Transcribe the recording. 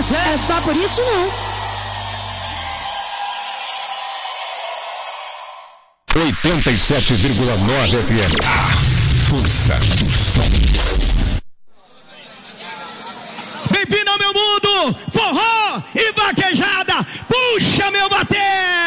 isso, é? É só por isso não. 87,9 FM. Força do som. Bem-vindo ao meu mundo, forró e vaquejada. Puxa, meu bater.